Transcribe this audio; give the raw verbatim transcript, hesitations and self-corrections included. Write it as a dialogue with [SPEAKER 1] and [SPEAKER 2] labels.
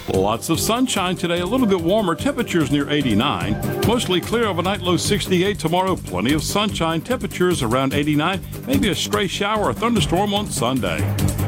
[SPEAKER 1] Lots of sunshine today, a little bit warmer, temperatures near eighty-nine. Mostly clear overnight, low sixty-eight. Tomorrow, plenty of sunshine, temperatures around eighty-nine. Maybe a stray shower or thunderstorm on Sunday.